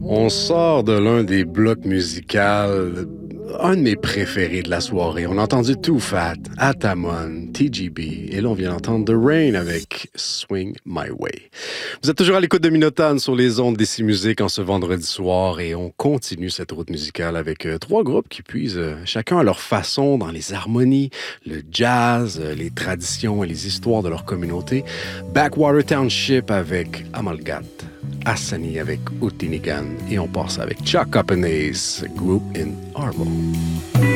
On sort de l'un des blocs musicaux, un de mes préférés de la soirée. On a entendu Too Fat, Atamon, TGB, et là on vient d'entendre The Rain avec Swing My Way. Vous êtes toujours à l'écoute de Minotagne sur les ondes d'Ici Musique en ce vendredi soir et on continue cette route musicale avec trois groupes qui puisent chacun à leur façon dans les harmonies, le jazz, les traditions et les histoires de leur communauté. Backwater Township avec Amalgat, Hassani avec Utinigan et on passe avec Chuck Up and Ace, Group in Armo.